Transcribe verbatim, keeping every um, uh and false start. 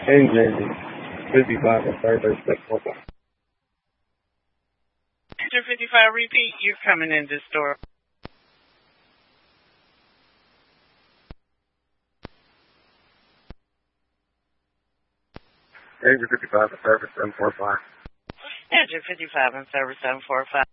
Engine fifty-five and service seven four five. Engine fifty-five, repeat. You're coming in this door. Engine fifty-five and service seven four five. Engine fifty-five and service seven four five.